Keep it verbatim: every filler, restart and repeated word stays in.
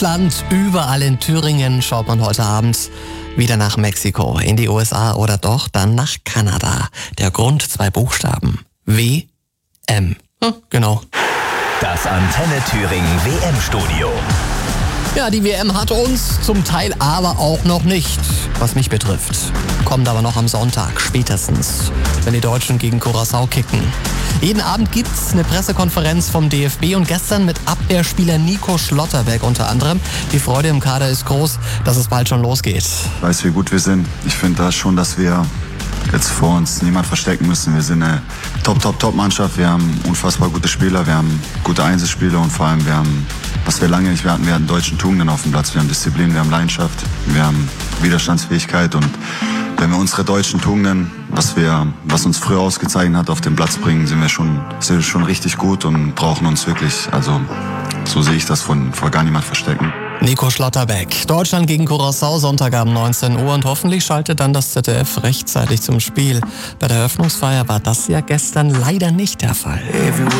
Deutschland, überall in Thüringen schaut man heute Abend wieder nach Mexiko, in die U S A oder doch dann nach Kanada. Der Grund, zwei Buchstaben. W M. Hm, genau. Das Antenne Thüringen W M-Studio. Ja, die W M hat uns zum Teil aber auch noch nicht, was mich betrifft. Kommt aber noch am Sonntag, spätestens, wenn die Deutschen gegen Curaçao kicken. Jeden Abend gibt's eine Pressekonferenz vom D F B und gestern mit Abwehrspieler Nico Schlotterbeck unter anderem. Die Freude im Kader ist groß, dass es bald schon losgeht. Ich weiß, wie gut wir sind. Ich finde da schon, dass wir jetzt vor uns niemand verstecken müssen. Wir sind eine Top-Top-Top-Mannschaft. Wir haben unfassbar gute Spieler, wir haben gute Einzelspieler und vor allem wir haben, was wir lange nicht mehr hatten, wir hatten deutschen Tugenden auf dem Platz. Wir haben Disziplin, wir haben Leidenschaft, wir haben Widerstandsfähigkeit und wenn wir unsere deutschen Tugenden, was wir, was uns früher ausgezeichnet hat, auf den Platz bringen, sind wir schon, sind wir schon richtig gut und brauchen uns wirklich, also so sehe ich das, von vor gar niemand verstecken. Nico Schlotterbeck. Deutschland gegen Curaçao, Sonntagabend neunzehn Uhr und hoffentlich schaltet dann das Z D F rechtzeitig zum Spiel. Bei der Eröffnungsfeier war das ja gestern leider nicht der Fall.